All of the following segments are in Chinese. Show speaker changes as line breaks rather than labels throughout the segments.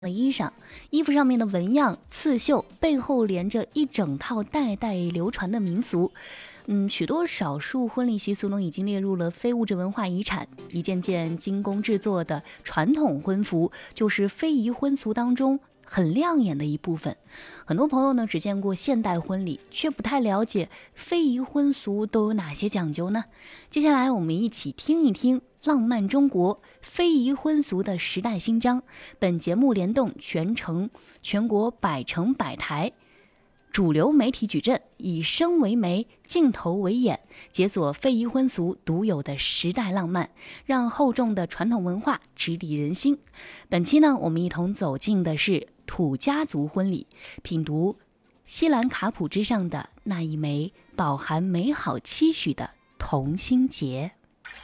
衣裳，衣服上面的纹样、刺绣背后连着一整套代代流传的民俗。许多少数婚礼习俗呢，已经列入了非物质文化遗产。一件件精工制作的传统婚服，就是非遗婚俗当中很亮眼的一部分。很多朋友呢，只见过现代婚礼，却不太了解非遗婚俗都有哪些讲究呢？接下来我们一起听一听浪漫中国非遗婚俗的时代新章。本节目联动全国百城百台主流媒体矩阵，以声为媒，镜头为眼，解锁非遗婚俗独有的时代浪漫，让厚重的传统文化直抵人心。本期呢，我们一同走进的是土家族婚礼，品读西兰卡普之上的那一枚饱含美好期许的同心结。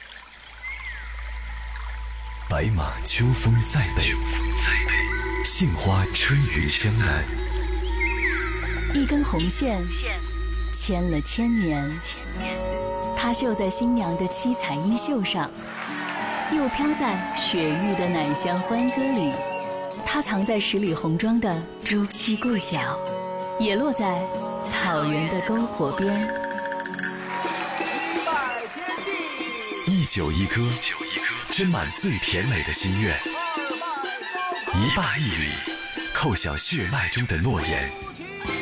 白马秋风塞北，杏花春雨江南。
一根红线牵了千年，它绣在新娘的七彩衣袖上，又飘在雪域的奶香欢歌里。它藏在十里红妆的朱漆柜角，也落在草原的篝火边。
一酒一歌，斟满最甜美的心愿，一霸一礼，叩响血脉中的诺言。